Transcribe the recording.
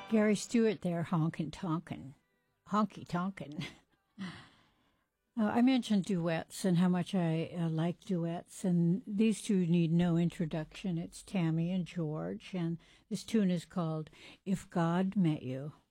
Gary Stewart there, honky tonkin'. I mentioned duets and how much I like duets, and these two need no introduction. It's Tammy and George, and this tune is called If God Met You.